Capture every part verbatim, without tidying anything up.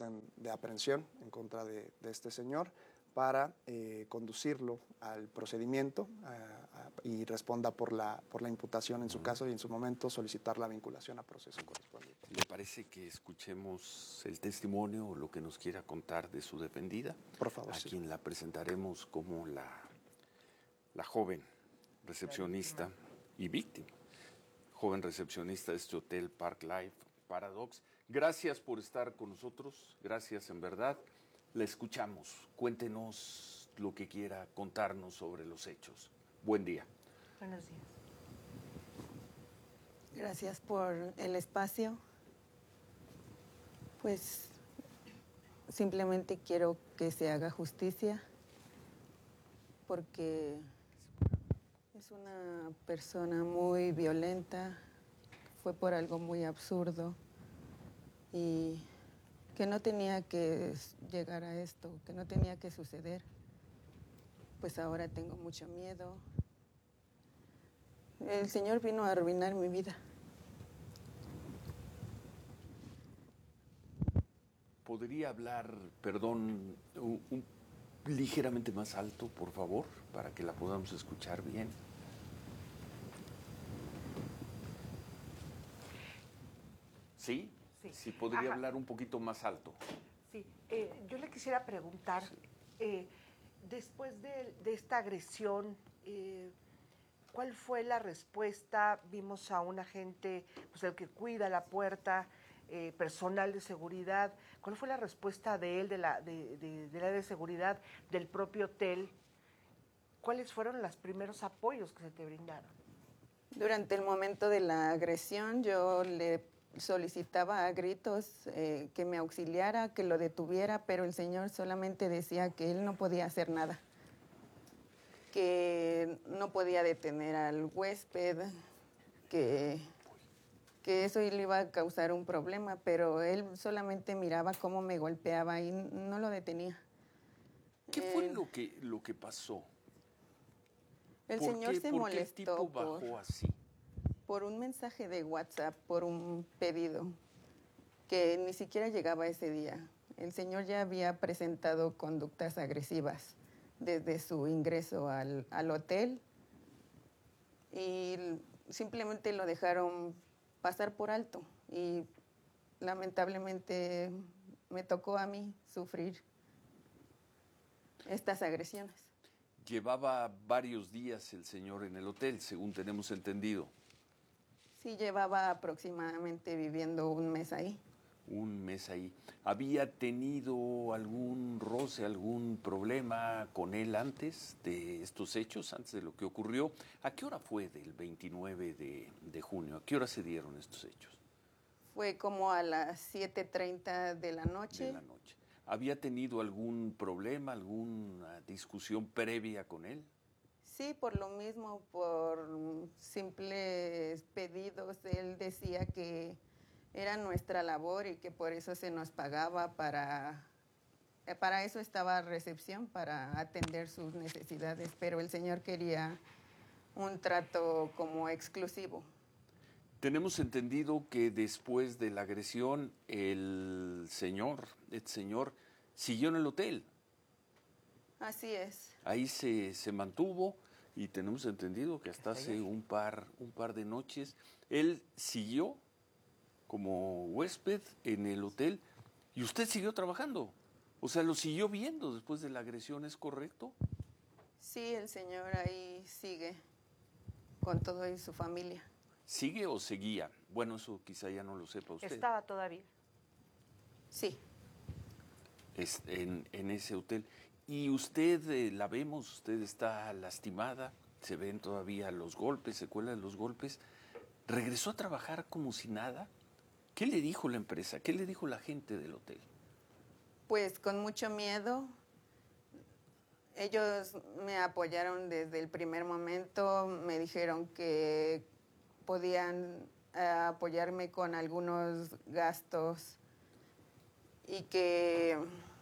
orden de aprehensión en contra de, de este señor para eh, conducirlo al procedimiento a, a, y responda por la, por la imputación en su caso y en su momento solicitar la vinculación a proceso correspondiente. ¿Le parece que escuchemos el testimonio o lo que nos quiera contar de su defendida? Por favor, a sí. quien la presentaremos como la, la joven recepcionista y víctima. Joven recepcionista de este hotel Park Life Paradox. Gracias por estar con nosotros, gracias en verdad. La escuchamos, cuéntenos lo que quiera contarnos sobre los hechos. Buen día. Buenos días. Gracias por el espacio. Pues simplemente quiero que se haga justicia porque es una persona muy violenta, fue por algo muy absurdo y que no tenía que llegar a esto, que no tenía que suceder. Pues ahora tengo mucho miedo. El Señor vino a arruinar mi vida. ¿Podría hablar, perdón, un, un, ligeramente más alto, por favor, para que la podamos escuchar bien? ¿Sí? Sí, sí podría Ajá. hablar un poquito más alto. Sí, eh, yo le quisiera preguntar, sí. eh, después de, de esta agresión, eh, ¿cuál fue la respuesta? Vimos a un agente, pues el que cuida la puerta, eh, personal de seguridad. ¿Cuál fue la respuesta de él, de la de, de, de la de seguridad, del propio hotel? ¿Cuáles fueron los primeros apoyos que se te brindaron? Durante el momento de la agresión, yo le solicitaba a gritos eh, que me auxiliara, que lo detuviera, pero el señor solamente decía que él no podía hacer nada, que no podía detener al huésped, que, que eso le iba a causar un problema, pero él solamente miraba cómo me golpeaba y no lo detenía. ¿Qué eh, fue lo que, lo que pasó? El ¿Por señor qué, se ¿por molestó qué el tipo bajó por, así? por un mensaje de WhatsApp, por un pedido que ni siquiera llegaba ese día. El señor ya había presentado conductas agresivas desde su ingreso al, al hotel y simplemente lo dejaron pasar por alto y lamentablemente me tocó a mí sufrir estas agresiones. Llevaba varios días el señor en el hotel, según tenemos entendido. Sí, llevaba aproximadamente viviendo un mes ahí. Un mes ahí. ¿Había tenido algún roce, algún problema con él antes de estos hechos, antes de lo que ocurrió? ¿A qué hora fue del veintinueve de, de junio? ¿A qué hora se dieron estos hechos? Fue como a las siete treinta de la noche. De la noche. ¿Había tenido algún problema, alguna discusión previa con él? Sí, por lo mismo, por simples pedidos. Él decía que era nuestra labor y que por eso se nos pagaba para... Para eso estaba recepción, para atender sus necesidades, pero el señor quería un trato como exclusivo. Tenemos entendido que después de la agresión, el señor, el señor siguió en el hotel. Así es. Ahí se, se mantuvo y tenemos entendido que hasta hace un par, un par de noches él siguió como huésped en el hotel y usted siguió trabajando. O sea, lo siguió viendo después de la agresión, ¿es correcto? Sí, el señor ahí sigue con todo y su familia. ¿Sigue o seguía? Bueno, eso quizá ya no lo sepa usted. ¿Estaba todavía? Sí. Es en, en ese hotel. Y usted, eh, la vemos, usted está lastimada, se ven todavía los golpes, secuelas de los golpes. ¿Regresó a trabajar como si nada? ¿Qué le dijo la empresa? ¿Qué le dijo la gente del hotel? Pues con mucho miedo. Ellos me apoyaron desde el primer momento, me dijeron que podían eh, apoyarme con algunos gastos y que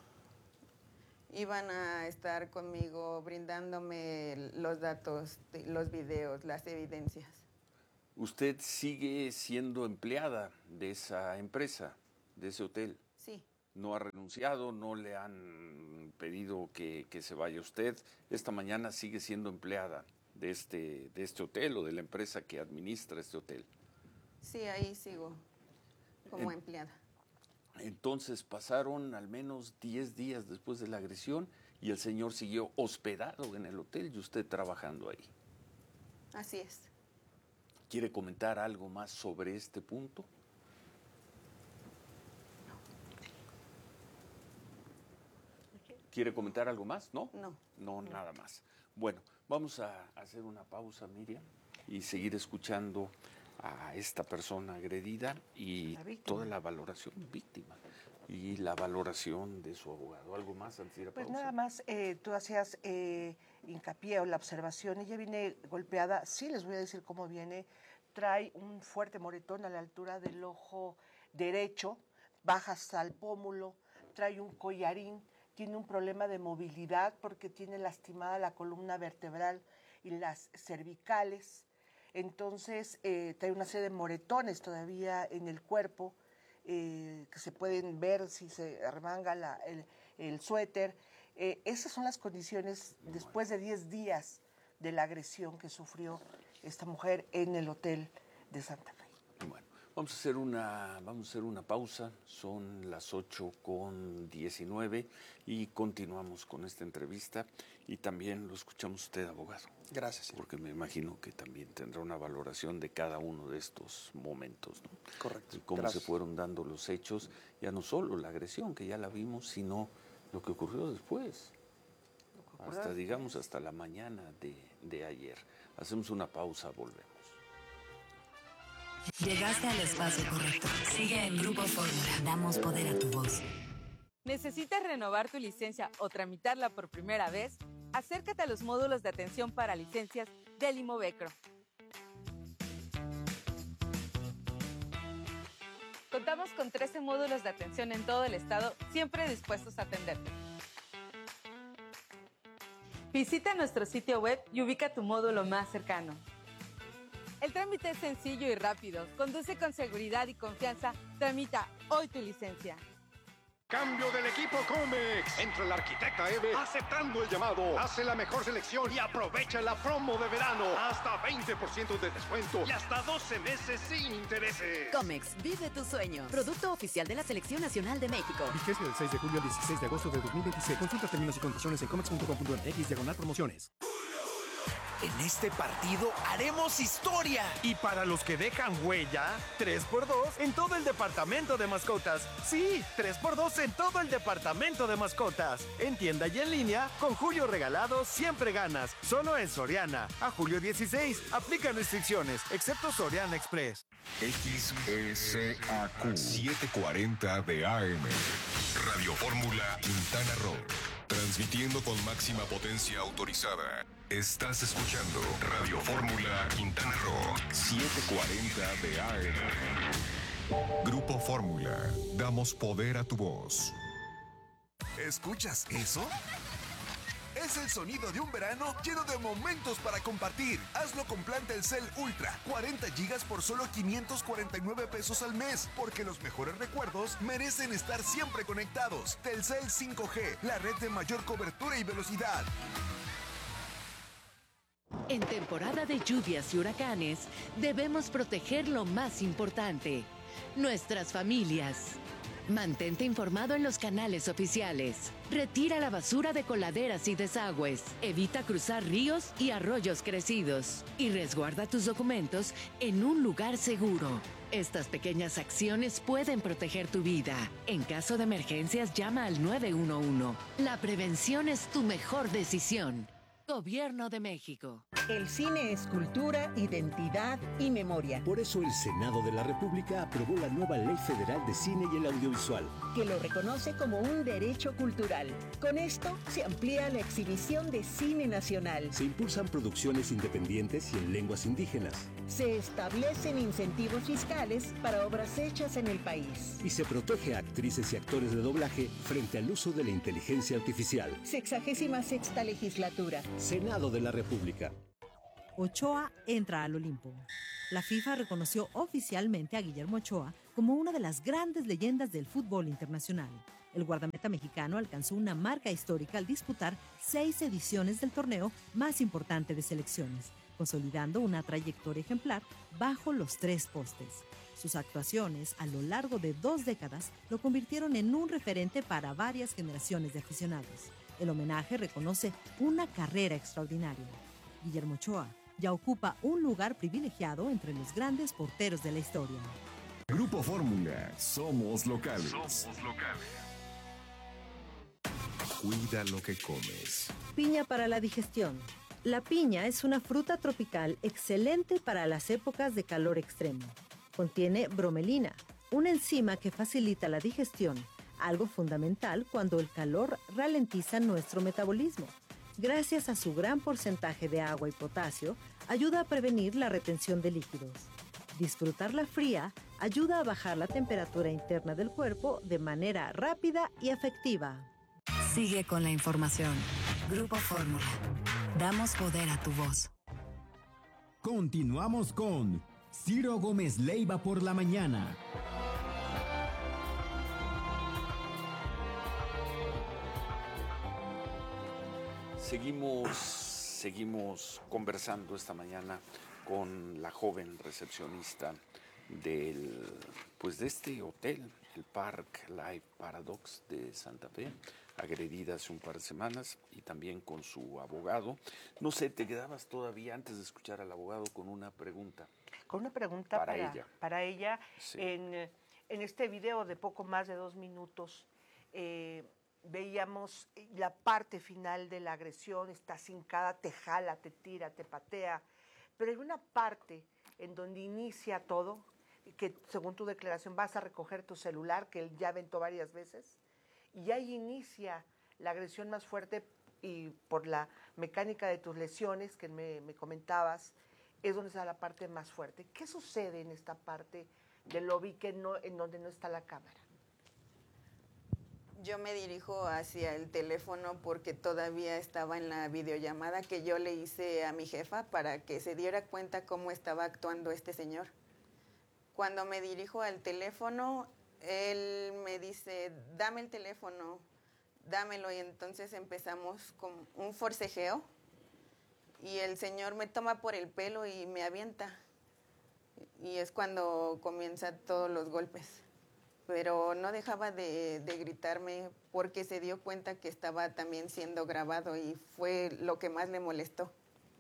iban a estar conmigo brindándome los datos, los videos, las evidencias. ¿Usted sigue siendo empleada de esa empresa, de ese hotel? Sí. no ha renunciado, no le han pedido que, que se vaya usted. Esta mañana sigue siendo empleada de este, de este hotel o de la empresa que administra este hotel. Sí, ahí sigo como En- empleada. Entonces pasaron al menos diez días después de la agresión y el señor siguió hospedado en el hotel y usted trabajando ahí. Así es. ¿Quiere comentar algo más sobre este punto? ¿Quiere comentar algo más? ¿No? No. No, nada más. Bueno, vamos a hacer una pausa, Miriam, y seguir escuchando a esta persona agredida y La víctima. toda la valoración víctima y la valoración de su abogado. ¿Algo más antes de ir a Pues pausa? nada más, eh, tú hacías eh, hincapié o la observación, ella viene golpeada, sí les voy a decir cómo viene, trae un fuerte moretón a la altura del ojo derecho, baja hasta el pómulo, trae un collarín, tiene un problema de movilidad porque tiene lastimada la columna vertebral y las cervicales, entonces eh, trae una serie de moretones todavía en el cuerpo, eh, que se pueden ver si se arremanga la, el, el suéter. Eh, esas son las condiciones después de diez días de la agresión que sufrió esta mujer en el hotel de Santa Fe. Bueno, vamos a hacer una, vamos a hacer una pausa. Son las ocho con diecinueve y continuamos con esta entrevista y también lo escuchamos usted, abogado. Gracias. Sí. Porque me imagino que también tendrá una valoración de cada uno de estos momentos, ¿no? Correcto. Y cómo Gracias. se fueron dando los hechos, ya no solo la agresión, que ya la vimos, sino lo que ocurrió después. Hasta, digamos, hasta la mañana de, de ayer. Hacemos una pausa, volvemos. Llegaste al espacio correcto. Sigue en Grupo Fórmula. Damos poder a tu voz. ¿Necesitas renovar tu licencia o tramitarla por primera vez? Acércate a los módulos de atención para licencias del Imovecro. Contamos con trece módulos de atención en todo el estado, siempre dispuestos a atenderte. Visita nuestro sitio web y ubica tu módulo más cercano. El trámite es sencillo y rápido. Conduce con seguridad y confianza. Tramita hoy tu licencia. Cambio del equipo Comex. Entra el arquitecta Eve aceptando el llamado. Hace la mejor selección y aprovecha la promo de verano. Hasta veinte por ciento de descuento y hasta doce meses sin intereses. Comex, vive tus sueños. Producto oficial de la Selección Nacional de México. Vigencia del seis de julio al dieciséis de agosto de dos mil veintiséis. Consulta términos y condiciones en comex punto com punto m x diagonal promociones. En este partido haremos historia. Y para los que dejan huella, tres por dos en todo el departamento de mascotas. Sí, tres por dos en todo el departamento de mascotas. En tienda y en línea, con Julio Regalado siempre ganas. Solo en Soriana. A julio dieciséis. Aplican restricciones, excepto Soriana Express. X S A Q setecientos cuarenta de A M. Radio Fórmula Quintana Roo. Transmitiendo con máxima potencia autorizada. Estás escuchando Radio Fórmula Quintana Roo setecientos cuarenta de A M. Grupo Fórmula. Damos poder a tu voz. ¿Escuchas eso? Es el sonido de un verano lleno de momentos para compartir. Hazlo con plan Telcel Ultra, cuarenta gigas por solo quinientos cuarenta y nueve pesos al mes, porque los mejores recuerdos merecen estar siempre conectados. Telcel cinco G, la red de mayor cobertura y velocidad. En temporada de lluvias y huracanes, debemos proteger lo más importante, nuestras familias. Mantente informado en los canales oficiales. Retira la basura de coladeras y desagües. Evita cruzar ríos y arroyos crecidos. Y resguarda tus documentos en un lugar seguro. Estas pequeñas acciones pueden proteger tu vida. En caso de emergencias, llama al nueve uno uno. La prevención es tu mejor decisión. Gobierno de México. El cine es cultura, identidad y memoria. Por eso el Senado de la República aprobó la nueva Ley Federal de Cine y el Audiovisual, que lo reconoce como un derecho cultural. Con esto se amplía la exhibición de cine nacional. Se impulsan producciones independientes y en lenguas indígenas. Se establecen incentivos fiscales para obras hechas en el país. Y se protege a actrices y actores de doblaje frente al uso de la inteligencia artificial. Sexagésima sexta legislatura. Senado de la República. Ochoa entra al Olimpo. La FIFA reconoció oficialmente a Guillermo Ochoa como una de las grandes leyendas del fútbol internacional. El guardameta mexicano alcanzó una marca histórica al disputar seis ediciones del torneo más importante de selecciones, consolidando una trayectoria ejemplar bajo los tres postes. Sus actuaciones a lo largo de dos décadas lo convirtieron en un referente para varias generaciones de aficionados. El homenaje reconoce una carrera extraordinaria. Guillermo Ochoa ya ocupa un lugar privilegiado entre los grandes porteros de la historia. Grupo Fórmula, somos locales. Somos locales. Cuida lo que comes. Piña para la digestión. La piña es una fruta tropical excelente para las épocas de calor extremo. Contiene bromelina, una enzima que facilita la digestión, algo fundamental cuando el calor ralentiza nuestro metabolismo. Gracias a su gran porcentaje de agua y potasio, ayuda a prevenir la retención de líquidos. Disfrutarla fría ayuda a bajar la temperatura interna del cuerpo de manera rápida y efectiva. Sigue con la información. Grupo Fórmula. Damos poder a tu voz. Continuamos con Ciro Gómez Leiva por la mañana. Seguimos, seguimos conversando esta mañana con la joven recepcionista del, pues de este hotel, el Park Life Paradox de Santa Fe, agredida hace un par de semanas, y también con su abogado. No sé, te quedabas todavía antes de escuchar al abogado con una pregunta. Con una pregunta para, para ella. Para ella, sí. en, en este video de poco más de dos minutos, eh, veíamos la parte final de la agresión, estás hincada, te jala, te tira, te patea, pero hay una parte en donde inicia todo, que según tu declaración vas a recoger tu celular, que él ya aventó varias veces, y ahí inicia la agresión más fuerte, y por la mecánica de tus lesiones que me, me comentabas, es donde está la parte más fuerte. ¿Qué sucede en esta parte del lobby que no, en donde no está la cámara? Yo me dirijo hacia el teléfono porque todavía estaba en la videollamada que yo le hice a mi jefa para que se diera cuenta cómo estaba actuando este señor. Cuando me dirijo al teléfono, él me dice, dame el teléfono, dámelo, y entonces empezamos con un forcejeo y el señor me toma por el pelo y me avienta, y es cuando comienzan todos los golpes. Pero no dejaba de, de gritarme porque se dio cuenta que estaba también siendo grabado y fue lo que más le molestó.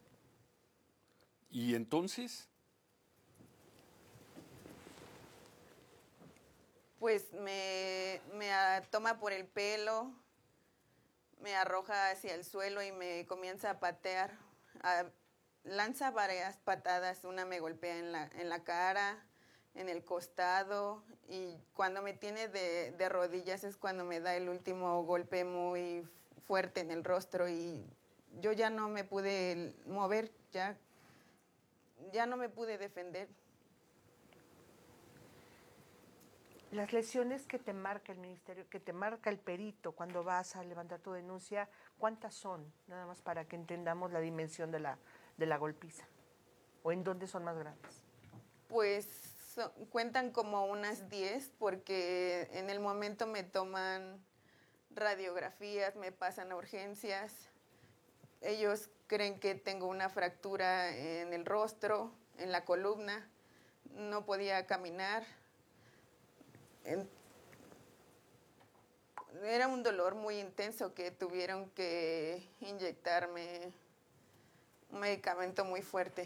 ¿Y entonces? Pues me, me toma por el pelo, me arroja hacia el suelo y me comienza a patear. A, lanza varias patadas, una me golpea en la, en la cara, en el costado, y cuando me tiene de, de rodillas es cuando me da el último golpe muy fuerte en el rostro, y yo ya no me pude mover, ya, ya no me pude defender. Las lesiones que te marca el ministerio, que te marca el perito cuando vas a levantar tu denuncia, ¿cuántas son? Nada más para que entendamos la dimensión de la, de la golpiza. ¿O en dónde son más grandes? Pues so, cuentan como unas diez, porque en el momento me toman radiografías, me pasan a urgencias. Ellos creen que tengo una fractura en el rostro, en la columna, no podía caminar. Era un dolor muy intenso que tuvieron que inyectarme un medicamento muy fuerte.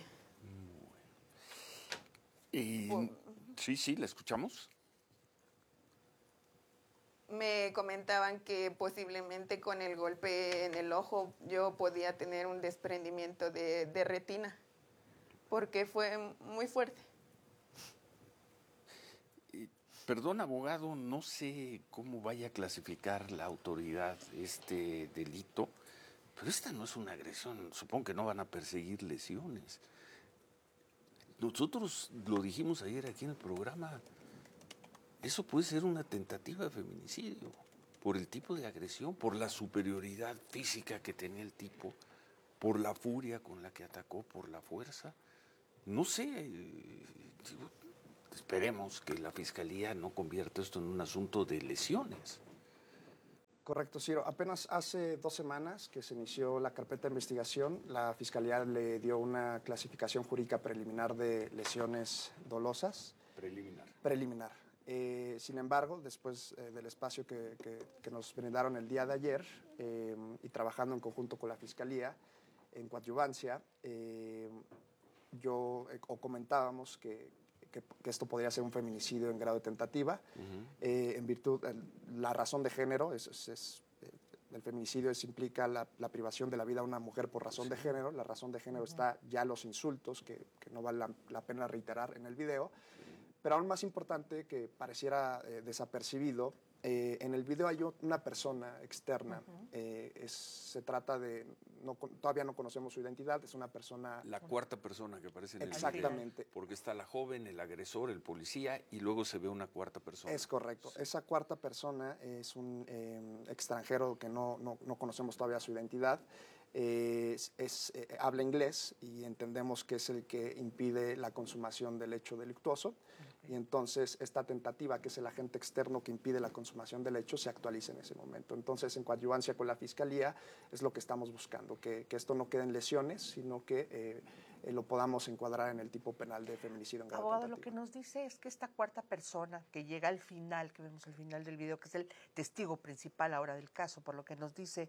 Y, sí, sí, ¿la escuchamos? Me comentaban que posiblemente con el golpe en el ojo yo podía tener un desprendimiento de, de retina, porque fue muy fuerte. Perdón, abogado, no sé cómo vaya a clasificar la autoridad este delito, pero esta no es una agresión. Supongo que no van a perseguir lesiones. Nosotros lo dijimos ayer aquí en el programa, eso puede ser una tentativa de feminicidio por el tipo de agresión, por la superioridad física que tenía el tipo, por la furia con la que atacó, por la fuerza. No sé, digo, esperemos que la Fiscalía no convierta esto en un asunto de lesiones. Correcto, Ciro. Apenas hace dos semanas que se inició la carpeta de investigación, la Fiscalía le dio una clasificación jurídica preliminar de lesiones dolosas. Preliminar. Preliminar. Eh, sin embargo, después eh, del espacio que, que, que nos brindaron el día de ayer eh, y trabajando en conjunto con la Fiscalía en coadyuvancia, eh, yo eh, o comentábamos que, que, que esto podría ser un feminicidio en grado de tentativa, uh-huh. eh, en virtud de la razón de género, es, es, es, el feminicidio es, implica la, la privación de la vida a una mujer por razón sí. de género, la razón de género uh-huh. está ya los insultos, que, que no vale la, la pena reiterar en el video. Pero aún más importante, que pareciera eh, desapercibido, eh, en el video hay una persona externa. Uh-huh. eh, es, se trata de, no, todavía no conocemos su identidad, es una persona... La cuarta persona que aparece en el video. Exactamente. Porque está la joven, el agresor, el policía, y luego se ve una cuarta persona. Es correcto. Sí. Esa cuarta persona es un eh, extranjero que no, no, no conocemos todavía su identidad. Eh, es, es, eh, habla inglés y entendemos que es el que impide la consumación del hecho delictuoso. Okay. Y entonces esta tentativa, que es el agente externo que impide la consumación del hecho, se actualiza en ese momento. Entonces, en coadyuvancia con la Fiscalía, es lo que estamos buscando, que, que esto no quede en lesiones, sino que eh, eh, lo podamos encuadrar en el tipo penal de feminicidio en grado Abogado, tentativo. Lo que nos dice es que esta cuarta persona que llega al final, que vemos al final del video, que es el testigo principal ahora del caso, por lo que nos dice,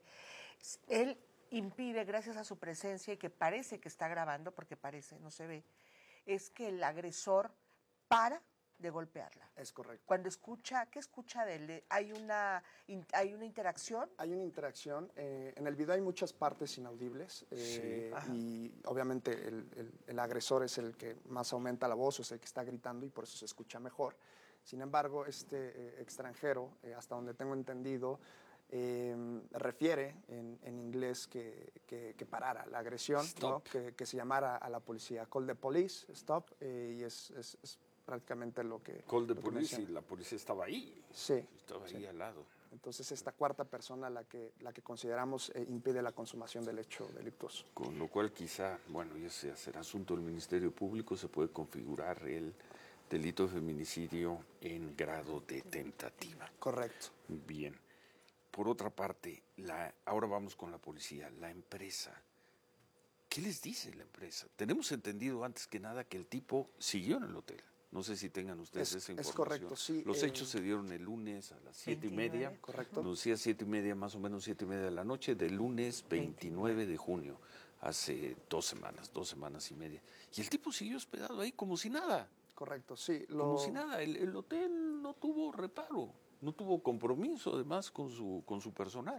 él impide, gracias a su presencia y que parece que está grabando, porque parece, no se ve, es que el agresor para de golpearla. Es correcto. Cuando escucha, ¿qué escucha de él? ¿Hay una, ¿hay una interacción? Hay una interacción. Eh, en el video hay muchas partes inaudibles eh, sí. y obviamente el, el, el agresor es el que más aumenta la voz, o es el que está gritando y por eso se escucha mejor. Sin embargo, este eh, extranjero, eh, hasta donde tengo entendido, Eh, refiere en, en inglés que, que, que parara la agresión, ¿no? que, que se llamara a la policía, call the police, stop, eh, y es, es, es prácticamente lo que... Call the police, y la policía estaba ahí. Sí. Estaba sí. ahí al lado. Entonces esta cuarta persona la que, la que consideramos eh, impide la consumación del hecho delictuoso. Con lo cual quizá, bueno, y ese será asunto del Ministerio Público, se puede configurar el delito de feminicidio en grado de tentativa. Correcto. Bien. Por otra parte, la, ahora vamos con la policía, la empresa. ¿Qué les dice la empresa? Tenemos entendido antes que nada que el tipo siguió en el hotel. No sé si tengan ustedes es, esa información. Es correcto, sí. Los eh, hechos se dieron el lunes a las siete y media. Correcto. Nos decía siete y media, más o menos siete y media de la noche, del lunes veintinueve de junio, hace dos semanas, dos semanas y media. Y el tipo siguió hospedado ahí como si nada. Correcto, sí. Lo... Como si nada. El, el hotel no tuvo reparo. No tuvo compromiso, además, con su, con su personal.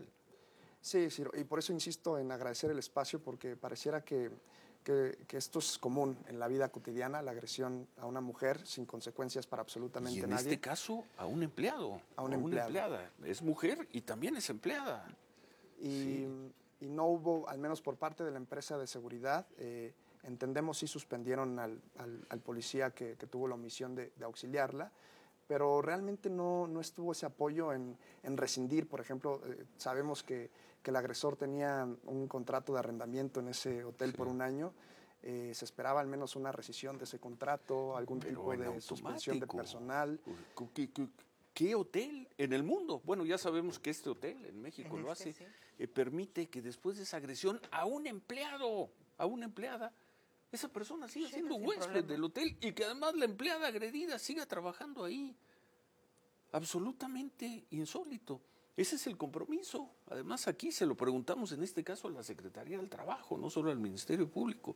Sí, sí, y por eso insisto en agradecer el espacio, porque pareciera que, que, que esto es común en la vida cotidiana, la agresión a una mujer sin consecuencias para absolutamente nadie. Y en nadie. este caso, a un empleado. A, un a una empleado. empleada. Es mujer y también es empleada. Y, sí. y no hubo, al menos por parte de la empresa de seguridad, eh, entendemos sí suspendieron al, al, al policía que, que tuvo la omisión de, de auxiliarla, pero realmente no, no estuvo ese apoyo en, en rescindir. Por ejemplo, eh, sabemos que, que el agresor tenía un contrato de arrendamiento en ese hotel sí. por un año. Eh, se esperaba al menos una rescisión de ese contrato, algún pero tipo de automático. suspensión de personal. ¿Qué, qué, qué hotel en el mundo? Bueno, ya sabemos que este hotel en México en lo este, hace. Sí. Eh, permite que después de esa agresión a un empleado, a una empleada, esa persona sigue sí, siendo huésped del hotel y que además la empleada agredida siga trabajando ahí. Absolutamente insólito. Ese es el compromiso. Además, aquí se lo preguntamos en este caso a la Secretaría del Trabajo, no solo al Ministerio Público.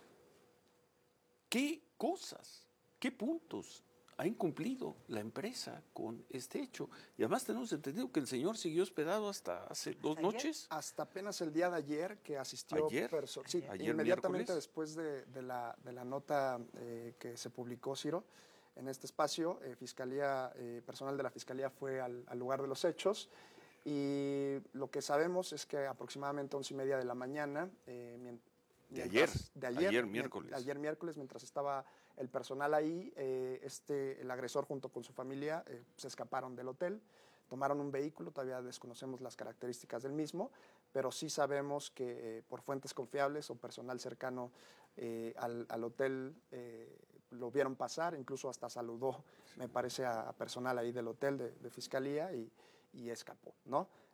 ¿Qué cosas, qué puntos ha incumplido la empresa con este hecho? Y además tenemos entendido que el señor siguió hospedado hasta hace dos ¿Ayer? noches. Hasta apenas el día de ayer que asistió. ¿Ayer? Perso- sí, ¿Ayer inmediatamente miércoles? después de, de, la, de la nota eh, que se publicó, Ciro, en este espacio, eh, Fiscalía, eh, personal de la Fiscalía fue al, al lugar de los hechos y lo que sabemos es que aproximadamente once y media de la mañana, eh, mientras, de ayer, de ayer, ayer miércoles, de ayer miércoles, mientras estaba el personal ahí, eh, este, el agresor junto con su familia eh, se escaparon del hotel, tomaron un vehículo, todavía desconocemos las características del mismo, pero sí sabemos que eh, por fuentes confiables o personal cercano eh, al, al hotel eh, lo vieron pasar, incluso hasta saludó, me parece, a, a personal ahí del hotel de, de Fiscalía y, y escapó, ¿no?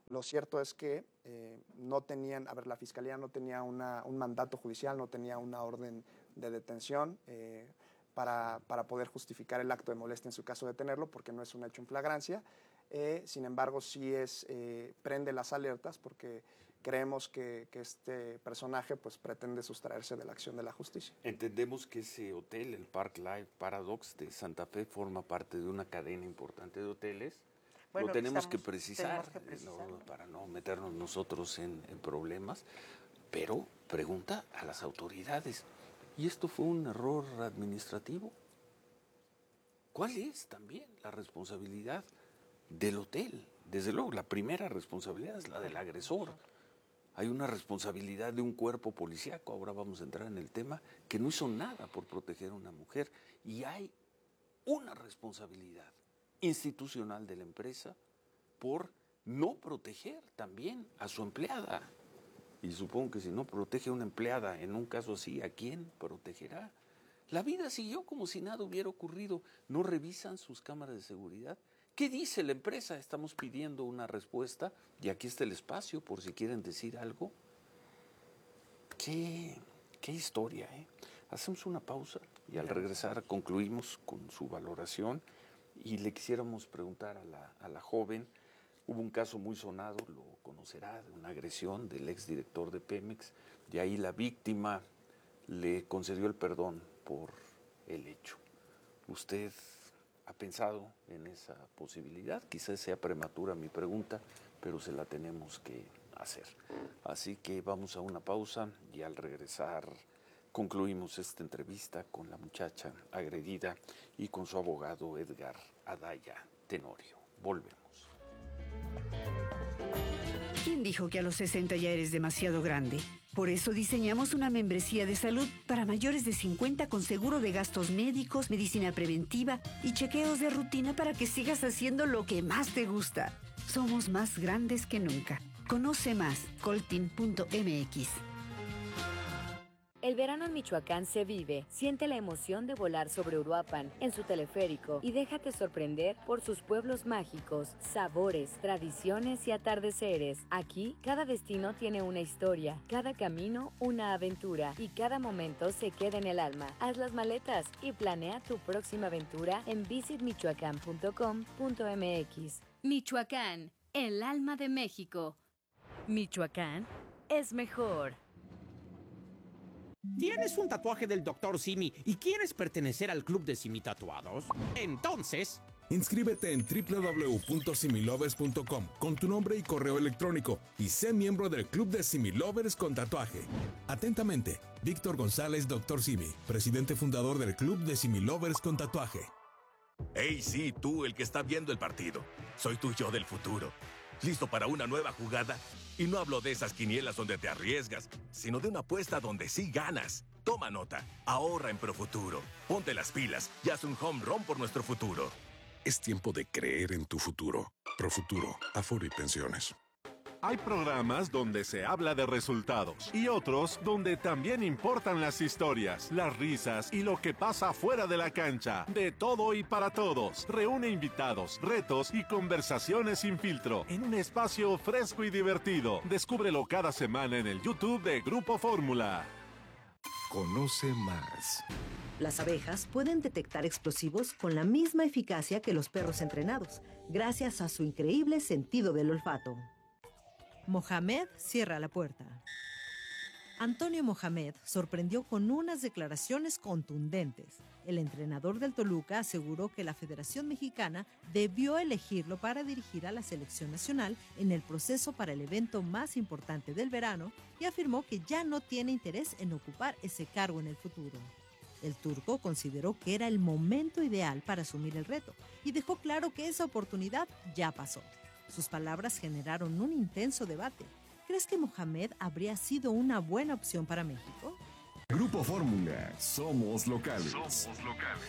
Lo cierto es que eh, no tenían, a ver, la Fiscalía no tenía una, un mandato judicial, no tenía una orden de detención eh, para, para poder justificar el acto de molestia en su caso de detenerlo, porque no es un hecho en flagrancia. Eh, sin embargo, sí es, eh, prende las alertas porque creemos que, que este personaje pues, pretende sustraerse de la acción de la justicia. Entendemos que ese hotel, el Park Life Paradox de Santa Fe, forma parte de una cadena importante de hoteles. Bueno, lo tenemos estamos, que precisar, tenemos que precisar ¿no? para no meternos nosotros en, en problemas, pero pregunta a las autoridades, ¿y esto fue un error administrativo? ¿Cuál es también la responsabilidad del hotel? Desde luego, la primera responsabilidad es la del agresor. Hay una responsabilidad de un cuerpo policíaco, ahora vamos a entrar en el tema, que no hizo nada por proteger a una mujer. Y hay una responsabilidad institucional de la empresa por no proteger también a su empleada. Y supongo que si no protege a una empleada en un caso así, ¿a quién protegerá? La vida siguió como si nada hubiera ocurrido. ¿No revisan sus cámaras de seguridad? ¿Qué dice la empresa? Estamos pidiendo una respuesta y aquí está el espacio por si quieren decir algo. Qué, qué historia, ¿eh? Hacemos una pausa y al regresar concluimos con su valoración y le quisiéramos preguntar a la, a la joven. Hubo un caso muy sonado, lo conocerá, de una agresión del exdirector de Pemex. De ahí la víctima le concedió el perdón por el hecho. ¿Usted ha pensado en esa posibilidad? Quizás sea prematura mi pregunta, pero se la tenemos que hacer. Así que vamos a una pausa y al regresar concluimos esta entrevista con la muchacha agredida y con su abogado Edgar Adaya Tenorio. Volvemos. ¿Quién dijo que a los sesenta ya eres demasiado grande? Por eso diseñamos una membresía de salud para mayores de cincuenta con seguro de gastos médicos, medicina preventiva y chequeos de rutina para que sigas haciendo lo que más te gusta. Somos más grandes que nunca. Conoce más, coltin punto m x. El verano en Michoacán se vive. Siente la emoción de volar sobre Uruapan en su teleférico y déjate sorprender por sus pueblos mágicos, sabores, tradiciones y atardeceres. Aquí, cada destino tiene una historia, cada camino una aventura y cada momento se queda en el alma. Haz las maletas y planea tu próxima aventura en visit michoacán punto com punto m x. Michoacán, el alma de México. Michoacán es mejor. ¿Tienes un tatuaje del doctor Simi y quieres pertenecer al club de Simi Tatuados? Entonces, inscríbete en doble u doble u doble u punto similovers punto com con tu nombre y correo electrónico y sé miembro del club de Simi Lovers con tatuaje. Atentamente, Víctor González, doctor Simi, presidente fundador del club de Simi Lovers con tatuaje. Hey, sí, tú, el que está viendo el partido. Soy tu yo del futuro. ¿Listo para una nueva jugada? Y no hablo de esas quinielas donde te arriesgas, sino de una apuesta donde sí ganas. Toma nota, ahorra en Profuturo. Ponte las pilas y haz un home run por nuestro futuro. Es tiempo de creer en tu futuro. Profuturo, Afore y Pensiones. Hay programas donde se habla de resultados y otros donde también importan las historias, las risas y lo que pasa fuera de la cancha. De todo y para todos. Reúne invitados, retos y conversaciones sin filtro en un espacio fresco y divertido. Descúbrelo cada semana en el YouTube de Grupo Fórmula. Conoce más. Las abejas pueden detectar explosivos con la misma eficacia que los perros entrenados, gracias a su increíble sentido del olfato. Mohamed cierra la puerta. Antonio Mohamed sorprendió con unas declaraciones contundentes. El entrenador del Toluca aseguró que la Federación Mexicana debió elegirlo para dirigir a la selección nacional en el proceso para el evento más importante del verano y afirmó que ya no tiene interés en ocupar ese cargo en el futuro. El turco consideró que era el momento ideal para asumir el reto y dejó claro que esa oportunidad ya pasó. Sus palabras generaron un intenso debate. ¿Crees que Mohamed habría sido una buena opción para México? Grupo Fórmula, somos locales. Somos locales.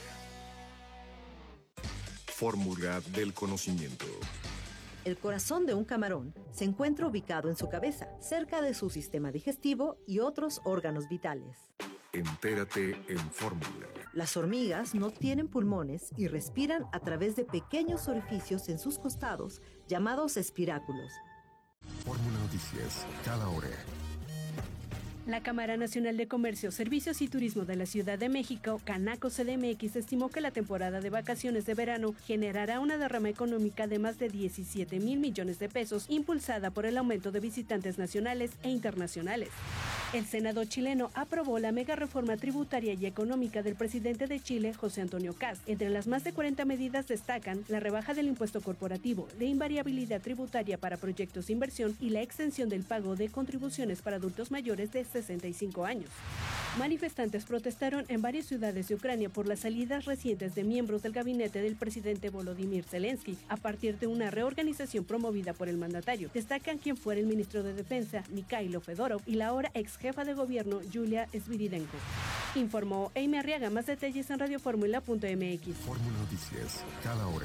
Fórmula del conocimiento. El corazón de un camarón se encuentra ubicado en su cabeza, cerca de su sistema digestivo y otros órganos vitales. Entérate en Fórmula. Las hormigas no tienen pulmones y respiran a través de pequeños orificios en sus costados llamados espiráculos. Fórmula Noticias, cada hora. La Cámara Nacional de Comercio, Servicios y Turismo de la Ciudad de México, Canaco C D M X, estimó que la temporada de vacaciones de verano generará una derrama económica de más de diecisiete mil millones de pesos, impulsada por el aumento de visitantes nacionales e internacionales. El Senado chileno aprobó la mega reforma tributaria y económica del presidente de Chile, José Antonio Kast. Entre las más de cuarenta medidas destacan la rebaja del impuesto corporativo, la invariabilidad tributaria para proyectos de inversión y la extensión del pago de contribuciones para adultos mayores de sesenta y cinco años. Manifestantes protestaron en varias ciudades de Ucrania por las salidas recientes de miembros del gabinete del presidente Volodymyr Zelensky a partir de una reorganización promovida por el mandatario. Destacan quien fuera el ministro de Defensa, Mikhailo Fedorov, y la ahora ex jefa de gobierno, Yulia Sviridenko. Informó Amy Arriaga. Más detalles en radioformula punto m x. Fórmula Noticias, cada hora.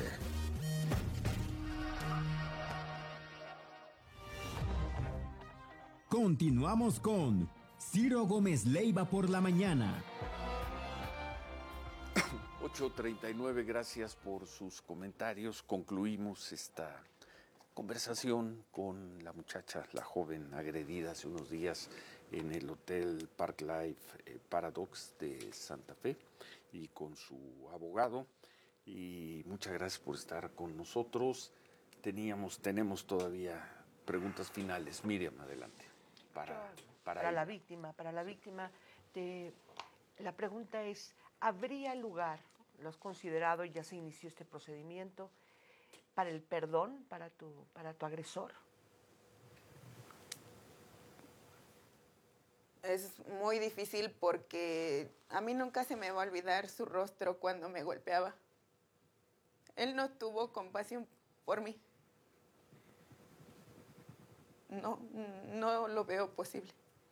Continuamos con Ciro Gómez Leiva por la mañana. ocho treinta y nueve, gracias por sus comentarios. Concluimos esta conversación con la muchacha, la joven agredida hace unos días en el Hotel Park Life eh, Paradox de Santa Fe y con su abogado. Y muchas gracias por estar con nosotros. Teníamos, tenemos todavía preguntas finales. Miriam, adelante. Para, para, para la víctima, para la víctima, de, la pregunta es, ¿habría lugar, lo has considerado y ya se inició este procedimiento, para el perdón para tu, para tu agresor? Es muy difícil porque a mí nunca se me va a olvidar su rostro cuando me golpeaba. Él no tuvo compasión por mí. No, no lo veo posible.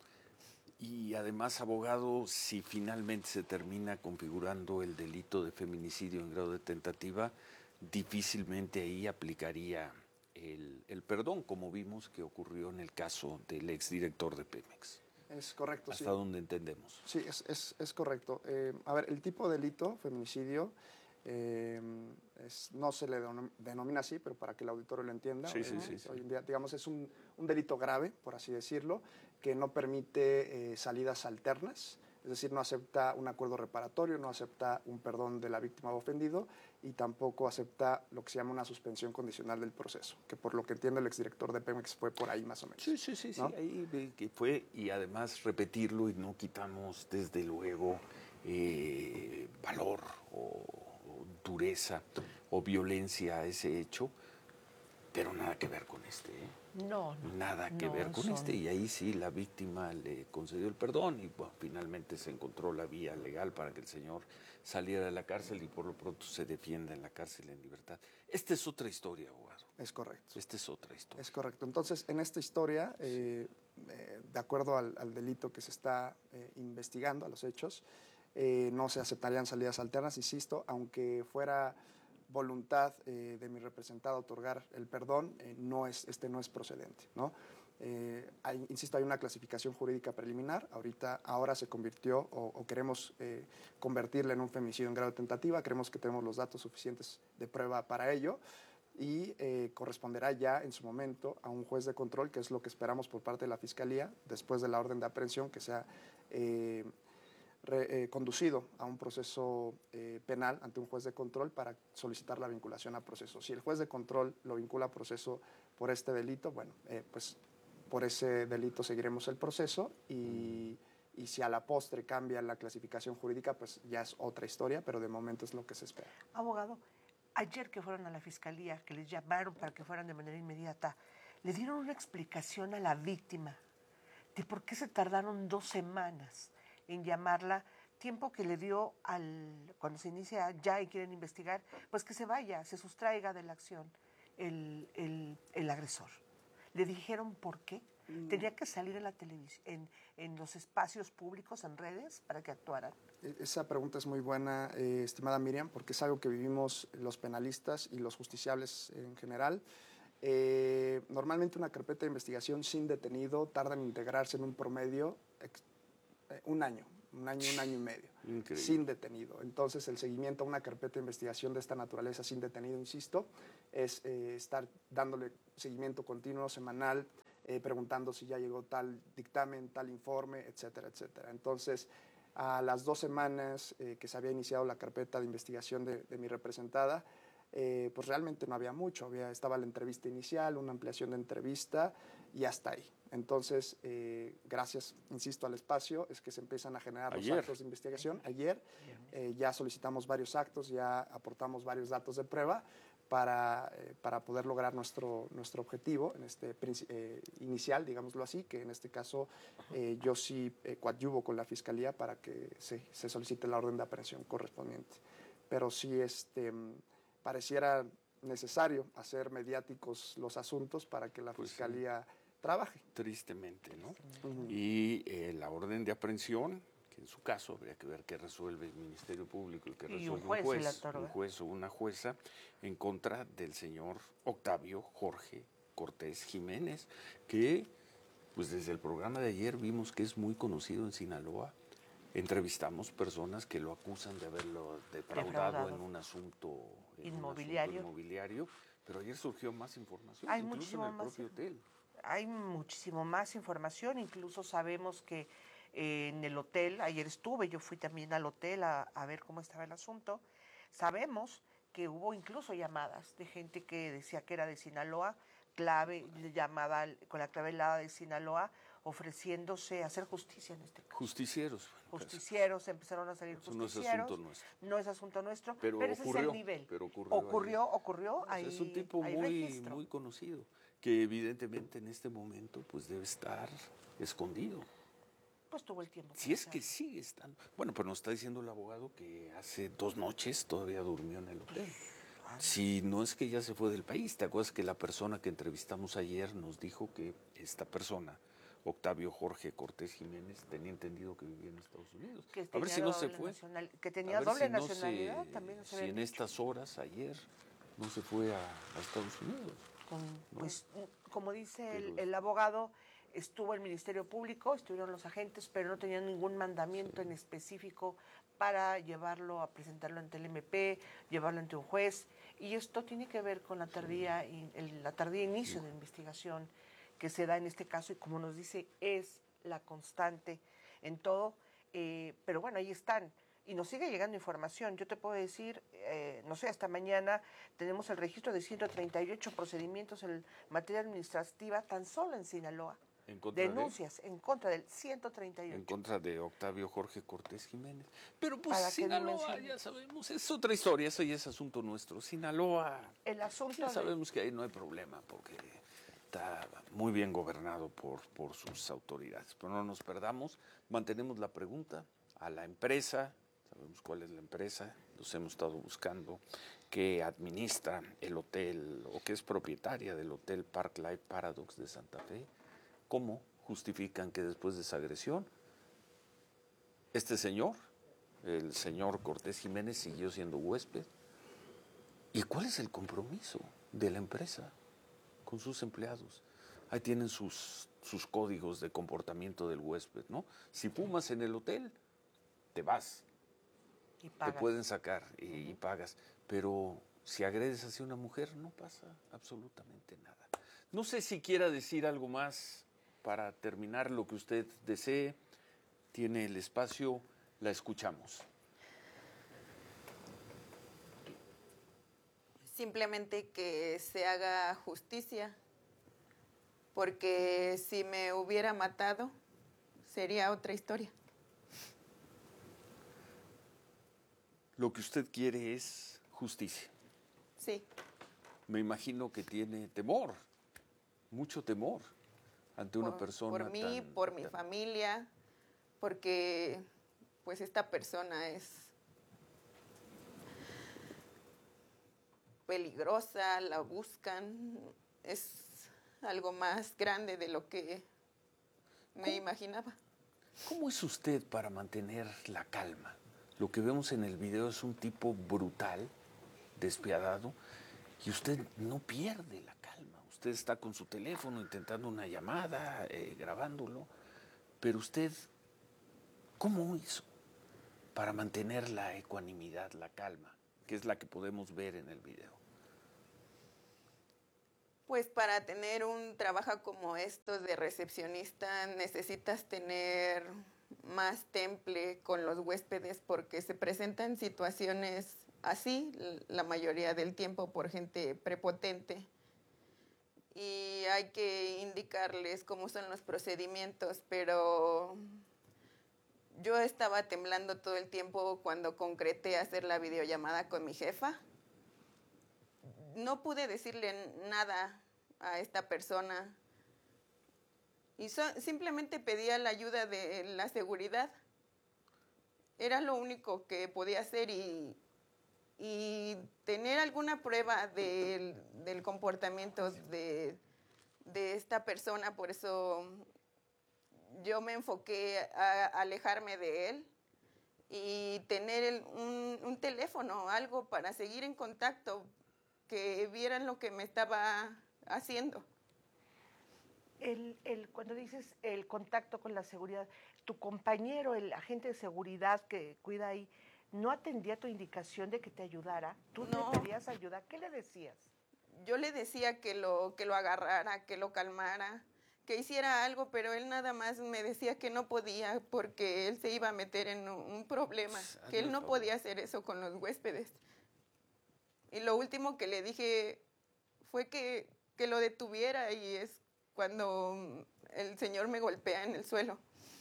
Y además, abogado, si finalmente se termina configurando el delito de feminicidio en grado de tentativa, difícilmente ahí aplicaría el, el perdón, como vimos que ocurrió en el caso del exdirector de Pemex. Es correcto, Hasta sí. donde entendemos. Sí, es, es, es correcto. Eh, a ver, el tipo de delito, feminicidio, eh, es, no se le denomina así, pero para que el auditorio lo entienda. Sí, eh, sí, sí, sí. Hoy en día, digamos, es un, un delito grave, por así decirlo, que no permite eh, salidas alternas, es decir, no acepta un acuerdo reparatorio, no acepta un perdón de la víctima o ofendido y tampoco acepta lo que se llama una suspensión condicional del proceso, que por lo que entiendo el exdirector de Pemex fue por ahí más o menos. Sí, sí, sí, ¿no? sí, ahí que fue, y además repetirlo y no quitamos desde luego eh, valor o, o dureza o violencia a ese hecho, pero nada que ver con este, ¿eh? No, no. Nada que no, ver con son... este. Y ahí sí la víctima le concedió el perdón y bueno, finalmente se encontró la vía legal para que el señor saliera de la cárcel y por lo pronto se defienda en la cárcel en libertad. Esta es otra historia, abogado. Es correcto. Esta es otra historia. Es correcto. Entonces, en esta historia, eh, eh, de acuerdo al, al delito que se está eh, investigando, a los hechos, eh, no se aceptarían salidas alternas, insisto, aunque fuera voluntad eh, de mi representado otorgar el perdón, eh, no es, este no es procedente, ¿no? Eh, hay, insisto, hay una clasificación jurídica preliminar, ahorita, ahora se convirtió o, o queremos eh, convertirla en un feminicidio en grado de tentativa, creemos que tenemos los datos suficientes de prueba para ello y eh, corresponderá ya en su momento a un juez de control, que es lo que esperamos por parte de la Fiscalía, después de la orden de aprehensión, que sea eh, Re, eh, conducido a un proceso eh, penal ante un juez de control para solicitar la vinculación a proceso. Si el juez de control lo vincula a proceso por este delito, bueno, eh, pues por ese delito seguiremos el proceso y, y si a la postre cambia la clasificación jurídica, pues ya es otra historia, pero de momento es lo que se espera. Abogado, ayer que fueron a la Fiscalía, que les llamaron para que fueran de manera inmediata, le dieron una explicación a la víctima de por qué se tardaron dos semanas en llamarla, tiempo que le dio al, cuando se inicia ya y quieren investigar, pues que se vaya, se sustraiga de la acción el, el, el agresor. ¿Le dijeron por qué? Mm. ¿Tenía que salir en la televisión, en, en los espacios públicos, en redes, para que actuaran? Esa pregunta es muy buena, eh, estimada Miriam, porque es algo que vivimos los penalistas y los justiciables en general. Eh, normalmente una carpeta de investigación sin detenido tarda en integrarse en un promedio un año, un año, un año y medio, Increíble. sin detenido. Entonces, el seguimiento a una carpeta de investigación de esta naturaleza sin detenido, insisto, es eh, estar dándole seguimiento continuo, semanal, eh, preguntando si ya llegó tal dictamen, tal informe, etcétera, etcétera. Entonces, a las dos semanas eh, que se había iniciado la carpeta de investigación de, de mi representada, eh, pues realmente no había mucho. Había, estaba la entrevista inicial, una ampliación de entrevista y hasta ahí. Entonces, eh, gracias, insisto, al espacio, es que se empiezan a generar Ayer. los actos de investigación. Ayer eh, ya solicitamos varios actos, ya aportamos varios datos de prueba para, eh, para poder lograr nuestro, nuestro objetivo en este eh, inicial, digámoslo así, que en este caso eh, yo sí eh, coadyuvo con la Fiscalía para que se, se solicite la orden de aprehensión correspondiente. Pero sí este, pareciera necesario hacer mediáticos los asuntos para que la Pues Fiscalía trabaje. Tristemente, ¿no? Uh-huh. Y eh, la orden de aprehensión, que en su caso habría que ver qué resuelve el Ministerio Público y qué Y resuelve un juez, un juez, y la otorga. un juez o una jueza, en contra del señor Octavio Jorge Cortés Jiménez, que pues desde el programa de ayer vimos que es muy conocido en Sinaloa. Entrevistamos personas que lo acusan de haberlo defraudado, Defraudado. en un asunto en Inmobiliario. un asunto inmobiliario, pero ayer surgió más información, Hay incluso muchísimo en el más propio hotel. Hay muchísimo más información, incluso sabemos que eh, en el hotel, ayer estuve, yo fui también al hotel a, a ver cómo estaba el asunto, sabemos que hubo incluso llamadas de gente que decía que era de Sinaloa, clave, llamada con la clave helada de Sinaloa, ofreciéndose a hacer justicia en este caso. Justicieros. Bueno, Justicieros, empezaron a salir eso no es justicieros. asunto nuestro. No es asunto nuestro, Pero, pero, ese ocurrió, es el nivel. pero ocurrió. Ocurrió, ayer. ocurrió, O sea, ahí es un tipo hay muy, registro. muy conocido, que evidentemente en este momento pues debe estar escondido. Pues tuvo el tiempo. Si es que sigue estando. Bueno, pero nos está diciendo el abogado que hace dos noches todavía durmió en el hotel. Si no es que ya se fue del país. ¿Te acuerdas que la persona que entrevistamos ayer nos dijo que esta persona, Octavio Jorge Cortés Jiménez, tenía entendido que vivía en Estados Unidos? Que A ver tenía si no se doble fue. nacional- que A tenía ver doble si no nacionalidad, se- también nos Si habían en dicho. estas horas, ayer, no se fue a, a Estados Unidos. Con- ¿no? pues, como dice el, Pero- el abogado, estuvo el Ministerio Público, estuvieron los agentes, pero no tenían ningún mandamiento en específico para llevarlo a presentarlo ante el M P, llevarlo ante un juez. Y esto tiene que ver con la tardía, in- el- la tardía inicio de investigación que se da en este caso y como nos dice, es la constante en todo. Eh, pero bueno, ahí están. Y nos sigue llegando información. Yo te puedo decir, eh, no sé, hasta mañana tenemos el registro de ciento treinta y ocho procedimientos en materia administrativa tan solo en Sinaloa. En contra de- Denuncias en contra del ciento treinta y ocho. En contra de Octavio Jorge Cortés Jiménez. Pero pues Para que no Sinaloa, menciones. ya sabemos, es otra historia, eso ya es asunto nuestro. Sinaloa, El asunto ya de- sabemos que ahí no hay problema porque está muy bien gobernado por, por sus autoridades. Pero no nos perdamos, mantenemos la pregunta a la empresa, sabemos cuál es la empresa, los hemos estado buscando, que administra el hotel o que es propietaria del hotel Park Life Paradox de Santa Fe. ¿Cómo justifican que después de esa agresión este señor, el señor Cortés Jiménez, siguió siendo huésped? ¿Y cuál es el compromiso de la empresa con sus empleados? Ahí tienen sus, sus códigos de comportamiento del huésped, ¿no? Si fumas en el hotel, te vas. Y Te pagas. pueden sacar y, y pagas. Pero si agredes hacia una mujer, no pasa absolutamente nada. No sé si quiera decir algo más para terminar lo que usted desee. Tiene el espacio, la escuchamos. Simplemente que se haga justicia, porque si me hubiera matado, sería otra historia. Lo que usted quiere es justicia. Sí, Me imagino que tiene temor, mucho temor ante una por, persona por mí, tan- por mi tan- familia, porque pues esta persona es peligrosa, la buscan, es algo más grande de lo que me imaginaba. ¿Cómo es usted para mantener la calma? Lo que vemos en el video es un tipo brutal, despiadado, y usted no pierde la calma. Usted está con su teléfono intentando una llamada, eh, grabándolo, pero usted, ¿cómo hizo para mantener la ecuanimidad, la calma, que es la que podemos ver en el video? Pues para tener un trabajo como esto de recepcionista necesitas tener más temple con los huéspedes porque se presentan situaciones así la mayoría del tiempo por gente prepotente y hay que indicarles cómo son los procedimientos, pero yo estaba temblando todo el tiempo cuando concreté hacer la videollamada con mi jefa. No pude decirle nada a esta persona y so, simplemente pedía la ayuda de la seguridad. Era lo único que podía hacer y, y tener alguna prueba del, del comportamiento de, de esta persona. Por eso yo me enfoqué a alejarme de él y tener el, un, un teléfono, algo para seguir en contacto, que vieran lo que me estaba haciendo. El, el, cuando dices el contacto con la seguridad, tu compañero, el agente de seguridad que cuida ahí, ¿no atendía tu indicación de que te ayudara? ¿Tú no. le pedías ayuda? ¿Qué le decías? Yo le decía que lo, que lo agarrara, que lo calmara, que hiciera algo, pero él nada más me decía que no podía porque él se iba a meter en un, un problema, pues, que él no favor. podía hacer eso con los huéspedes. Y lo último que le dije fue que, que lo detuviera y es cuando el señor me golpea en el suelo.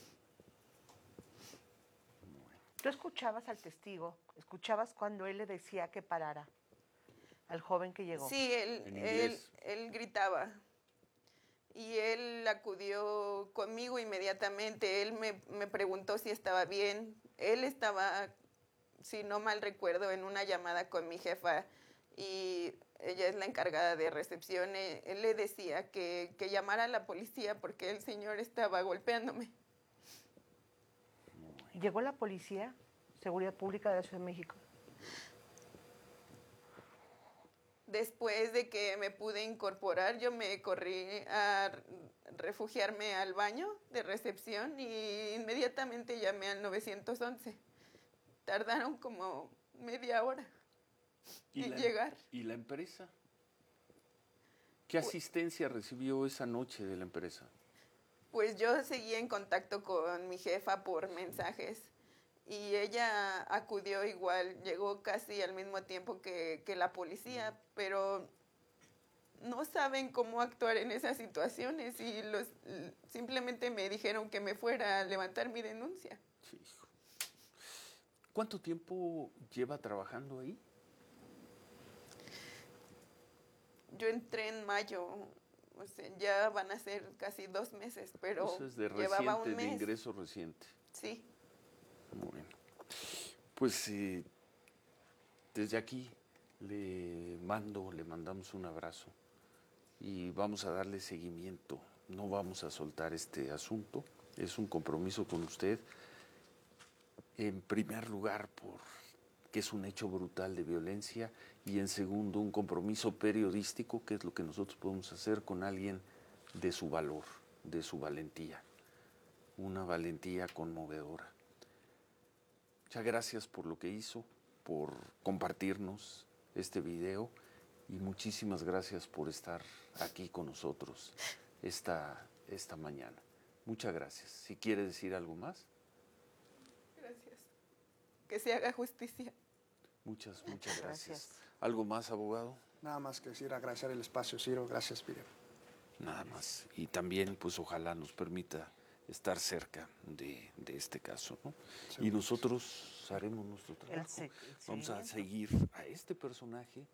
¿Tú escuchabas al testigo? ¿Escuchabas cuando él le decía que parara al joven que llegó? Sí, él, él, él gritaba. Y él acudió conmigo inmediatamente. Él me, me preguntó si estaba bien. Él estaba, si no mal recuerdo, en una llamada con mi jefa y ella es la encargada de recepción. Él le decía que, que llamara a la policía porque el señor estaba golpeándome. ¿Llegó la policía? Seguridad Pública de la Ciudad de México. Después de que me pude incorporar, yo me corrí a refugiarme al baño de recepción y inmediatamente llamé al nueve once. Tardaron como media hora en la, llegar. ¿Y la empresa? ¿Qué asistencia recibió esa noche de la empresa? Pues yo seguía en contacto con mi jefa por mensajes y ella acudió igual, llegó casi al mismo tiempo que, que la policía, pero no saben cómo actuar en esas situaciones y los, simplemente me dijeron que me fuera a levantar mi denuncia. Sí. ¿Cuánto tiempo lleva trabajando ahí? Yo entré en mayo. O sea, ya van a ser casi dos meses, pero Eso es de llevaba reciente, un mes. de ingreso reciente. Sí. Muy bien. Pues eh, desde aquí le mando, le mandamos un abrazo y vamos a darle seguimiento. No vamos a soltar este asunto. Es un compromiso con usted. En primer lugar, porque es un hecho brutal de violencia, y en segundo, un compromiso periodístico, que es lo que nosotros podemos hacer con alguien de su valor, de su valentía. Una valentía conmovedora. Muchas gracias por lo que hizo, por compartirnos este video, y muchísimas gracias por estar aquí con nosotros esta, esta mañana. Muchas gracias. Si quiere decir algo más. Gracias. Que se haga justicia. Muchas, muchas gracias. gracias. ¿Algo más, abogado? Nada más que decir, agradecer el espacio, Ciro. Gracias, Pire. Nada más. Y también, pues, ojalá nos permita estar cerca de, de este caso, ¿no? Sí, y nosotros haremos nuestro trabajo. El, el Vamos a seguir a este personaje.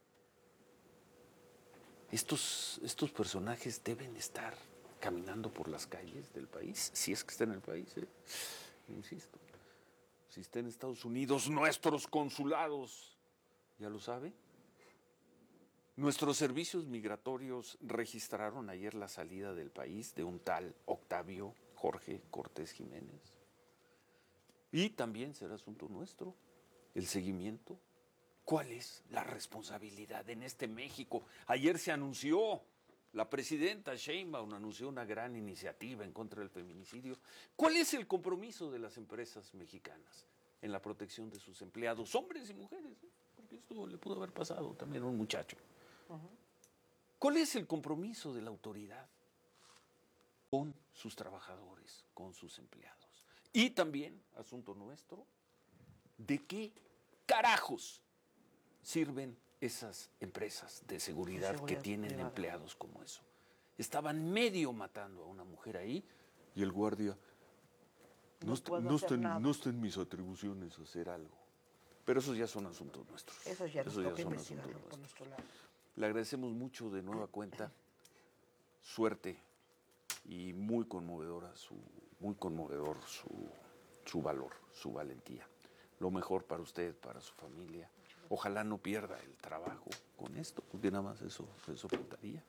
Estos, estos personajes deben estar caminando por las calles del país, si es que está en el país, ¿eh? Insisto. Si está en Estados Unidos, nuestros consulados, ¿ya lo sabe? Nuestros servicios migratorios registraron ayer la salida del país de un tal Octavio Jorge Cortés Jiménez. Y también será asunto nuestro el seguimiento. ¿Cuál es la responsabilidad en este México? Ayer se anunció, la presidenta Sheinbaum anunció una gran iniciativa en contra del feminicidio. ¿Cuál es el compromiso de las empresas mexicanas en la protección de sus empleados, hombres y mujeres? ¿Eh? Porque esto le pudo haber pasado también a un muchacho. Uh-huh. ¿Cuál es el compromiso de la autoridad con sus trabajadores, con sus empleados? Y también, asunto nuestro, ¿de qué carajos sirven esas empresas de seguridad, de seguridad que tienen privada. Empleados como eso? Estaban medio matando a una mujer ahí y el guardia, no, no, está, no, está, no está en mis atribuciones hacer algo. Pero esos ya son asuntos nuestros. Eso ya, Eso ya son asuntos nuestros. Le agradecemos mucho de nueva cuenta, suerte y muy conmovedora su, muy conmovedor su, su valor, su valentía. Lo mejor para usted, para su familia. Ojalá no pierda el trabajo con esto, porque nada más eso, eso faltaría.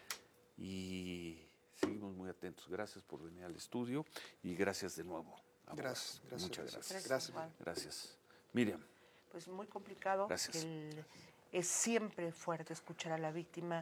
Y seguimos muy atentos. Gracias por venir al estudio y gracias de nuevo. Gracias, gracias. Muchas gracias. Gracias. Gracias. Gracias. Miriam. Pues muy complicado. Gracias. El, es siempre fuerte escuchar a la víctima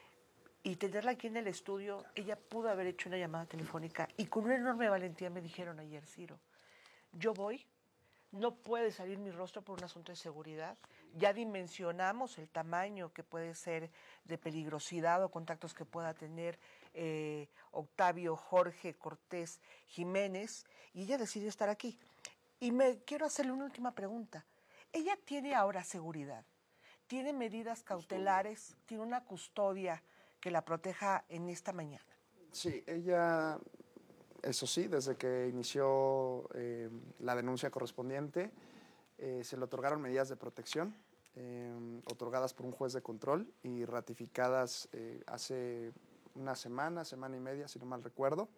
y tenerla aquí en el estudio. Ella pudo haber hecho una llamada telefónica y con una enorme valentía me dijeron ayer, Ciro, yo voy, no puede salir mi rostro por un asunto de seguridad. Ya dimensionamos el tamaño que puede ser de peligrosidad o contactos que pueda tener eh, Octavio, Jorge, Cortés, Jiménez, y ella decidió estar aquí. Y me quiero hacerle una última pregunta. Ella tiene ahora seguridad, tiene medidas cautelares, tiene una custodia que la proteja en esta mañana. Sí, ella, eso sí, desde que inició eh, la denuncia correspondiente, eh, se le otorgaron medidas de protección, eh, otorgadas por un juez de control y ratificadas eh, hace una semana, semana y media, si no mal recuerdo.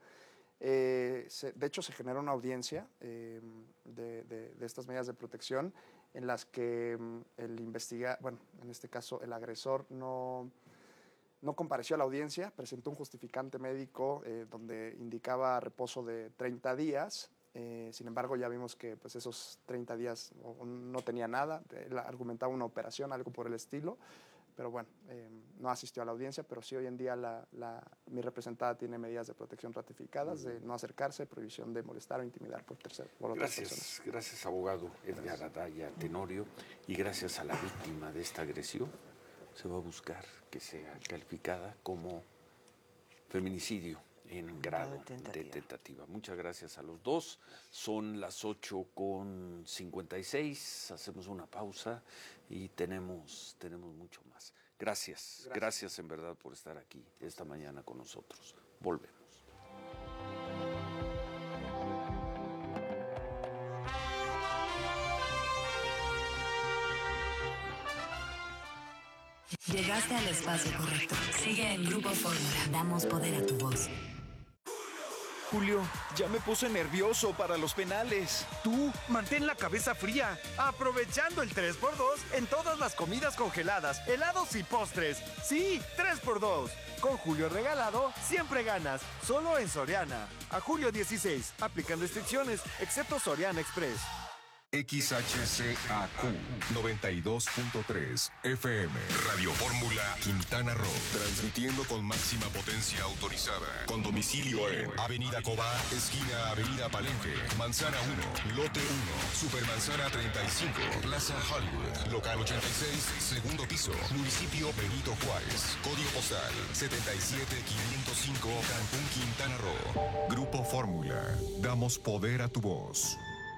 Eh, se, de hecho, se generó una audiencia eh, de, de, de estas medidas de protección en las que el investiga, bueno, en este caso el agresor no, no compareció a la audiencia, presentó un justificante médico eh, donde indicaba reposo de treinta días. Eh, sin embargo, ya vimos que pues, esos treinta días no, no tenía nada, él argumentaba una operación, algo por el estilo. Pero bueno, eh, no asistió a la audiencia, pero sí hoy en día la, la, mi representada tiene medidas de protección ratificadas, de no acercarse, prohibición de molestar o intimidar por, tercer, por otras gracias, personas. Gracias, abogado Edgar Adaya Tenorio, y gracias a la víctima de esta agresión, se va a buscar que sea calificada como feminicidio en grado de tentativa. de tentativa. Muchas gracias a los dos. Son las ocho con cincuenta y seis. Hacemos una pausa y tenemos, tenemos mucho más. Gracias. Gracias. Gracias en verdad por estar aquí esta mañana con nosotros. Volvemos. Llegaste al espacio correcto. Sigue en Grupo Fórmula. Damos poder a tu voz. Julio, ya me puse nervioso para los penales. Tú, mantén la cabeza fría, aprovechando el tres por dos en todas las comidas congeladas, helados y postres. Sí, tres por dos. Con Julio regalado, siempre ganas. Solo en Soriana. A julio dieciséis, aplican restricciones, excepto Soriana Express. X H C A Q noventa y dos punto tres F M Radio Fórmula Quintana Roo, transmitiendo con máxima potencia autorizada, con domicilio en Avenida Cobá, esquina Avenida Palenque, Manzana uno, Lote uno, Supermanzana treinta y cinco, Plaza Hollywood, Local ochenta y seis, segundo piso, Municipio Benito Juárez, Código Postal setenta y siete quinientos cinco, Cancún, Quintana Roo. Grupo Fórmula, damos poder a tu voz.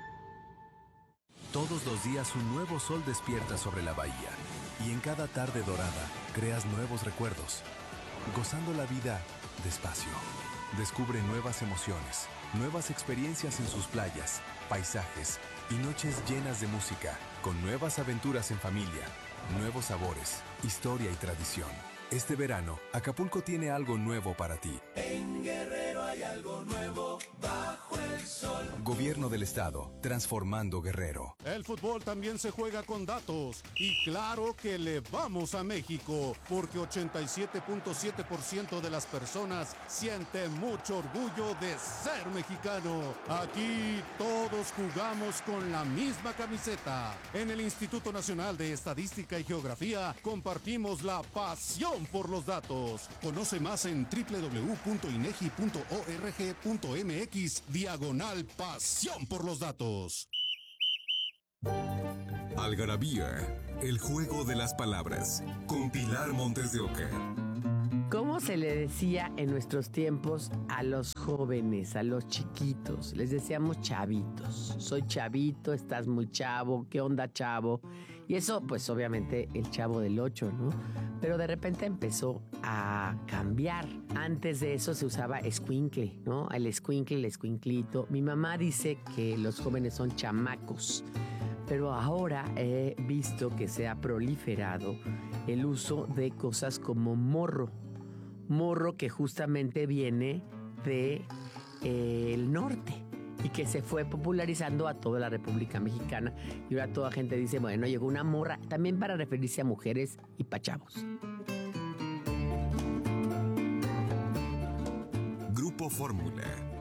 Todos los días un nuevo sol despierta sobre la bahía y en cada tarde dorada creas nuevos recuerdos, gozando la vida despacio. Descubre nuevas emociones, nuevas experiencias en sus playas, paisajes y noches llenas de música, con nuevas aventuras en familia, nuevos sabores, historia y tradición. Este verano, Acapulco tiene algo nuevo para ti. En Guerrero hay algo nuevo bajo el sol. Gobierno del Estado, transformando Guerrero. El fútbol también se juega con datos. Y claro que le vamos a México, porque ochenta y siete punto siete por ciento de las personas sienten mucho orgullo de ser mexicano. Aquí todos jugamos con la misma camiseta. En el Instituto Nacional de Estadística y Geografía compartimos la pasión por los datos. Conoce más en doble u doble u doble u punto inegi punto org punto mx diagonal pasión por los datos. Algarabía, el juego de las palabras, con Pilar Montes de Oca. ¿Cómo se le decía en nuestros tiempos a los jóvenes, a los chiquitos? Les decíamos chavitos. Soy chavito, estás muy chavo, ¿qué onda, chavo? Y eso, pues obviamente el Chavo del Ocho, ¿no? Pero de repente empezó a cambiar. Antes de eso se usaba escuincle, ¿no? El escuincle, el escuinclito. Mi mamá dice que los jóvenes son chamacos. Pero ahora he visto que se ha proliferado el uso de cosas como morro. Morro que justamente viene de eh, el norte y que se fue popularizando a toda la República Mexicana. Y ahora toda gente dice, bueno, llegó una morra, también para referirse a mujeres y pa' chavos. Grupo Fórmula.